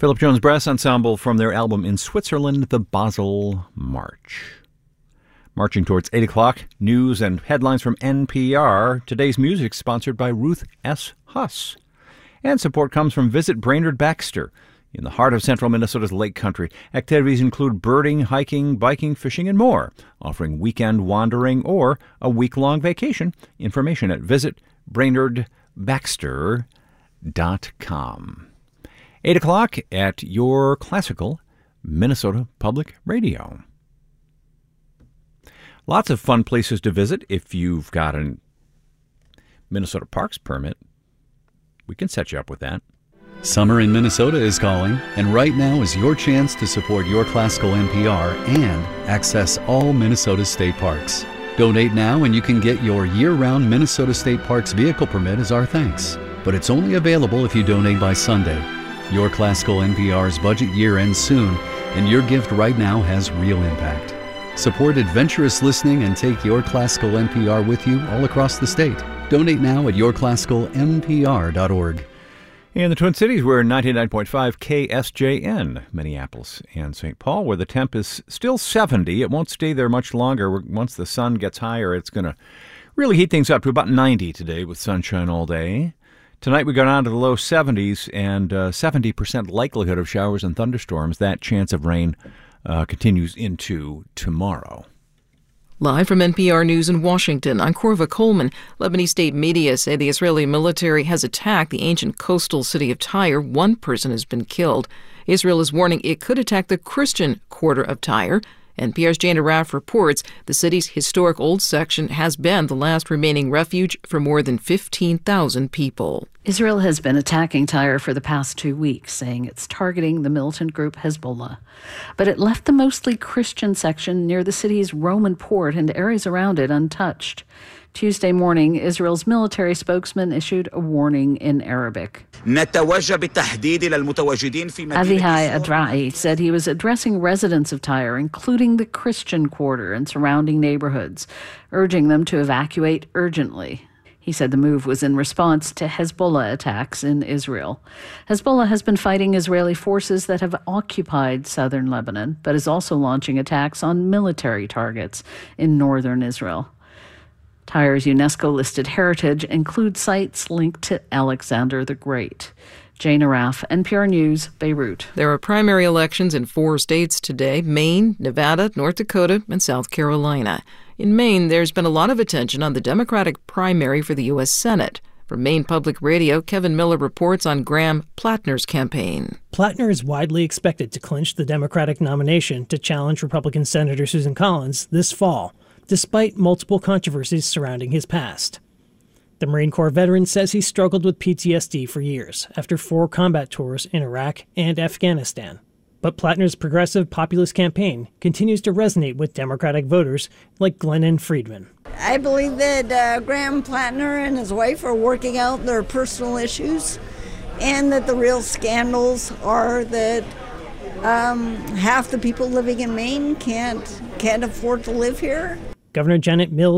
Philip Jones Brass Ensemble from their album In Switzerland, The Basel March. Marching towards 8 o'clock, news and headlines from NPR. Today's music sponsored by Ruth S. Huss. And support comes from Visit Brainerd Baxter in the heart of central Minnesota's Lake Country. Activities include birding, hiking, biking, fishing, and more, offering weekend wandering or a week-long vacation. Information at visitbrainerdbaxter.com. 8 o'clock at your classical Minnesota Public Radio. Lots of fun places to visit if you've got a Minnesota Parks permit. We can set you up with that. Summer in Minnesota is calling, and right now is your chance to support your classical NPR and access all Minnesota state parks. Donate now and you can get your year-round Minnesota State Parks vehicle permit as our thanks. But it's only available if you donate by Sunday. Your classical NPR's budget year ends soon, and your gift right now has real impact. Support adventurous listening and take your classical NPR with you all across the state. Donate now at yourclassicalnpr.org. In the Twin Cities, we're 99.5 KSJN, Minneapolis and St. Paul, where the temp is still 70. It won't stay there much longer. Once the sun gets higher, it's going to really heat things up to about 90 today with sunshine all day. Tonight we go down to the low 70s and 70% likelihood of showers and thunderstorms. That chance of rain continues into tomorrow. Live from NPR News in Washington, I'm Corva Coleman. Lebanese state media say the Israeli military has attacked the ancient coastal city of Tyre. One person has been killed. Israel is warning it could attack the Christian quarter of Tyre. NPR's Jana Raff reports the city's historic old section has been the last remaining refuge for more than 15,000 people. Israel has been attacking Tyre for the past 2 weeks, saying it's targeting the militant group Hezbollah. But it left the mostly Christian section near the city's Roman port and areas around it untouched. Tuesday morning, Israel's military spokesman issued a warning in Arabic. Avihai Adra'i said he was addressing residents of Tyre, including the Christian quarter and surrounding neighborhoods, urging them to evacuate urgently. He said the move was in response to Hezbollah attacks in Israel. Hezbollah has been fighting Israeli forces that have occupied southern Lebanon, but is also launching attacks on military targets in northern Israel. Tyre's UNESCO-listed heritage includes sites linked to Alexander the Great. Jana Raff, NPR News, Beirut. There are primary elections in 4 states today: Maine, Nevada, North Dakota, and South Carolina. In Maine, there's been a lot of attention on the Democratic primary for the U.S. Senate. From Maine Public Radio, Kevin Miller reports on Graham Plattner's campaign. Plattner is widely expected to clinch the Democratic nomination to challenge Republican Senator Susan Collins this fall, despite multiple controversies surrounding his past. The Marine Corps veteran says he struggled with PTSD for years after 4 combat tours in Iraq and Afghanistan. But Plattner's progressive populist campaign continues to resonate with Democratic voters like Glennon Friedman. I believe that Graham Plattner and his wife are working out their personal issues, and that the real scandals are that half the people living in Maine can't afford to live here. Governor Janet Mills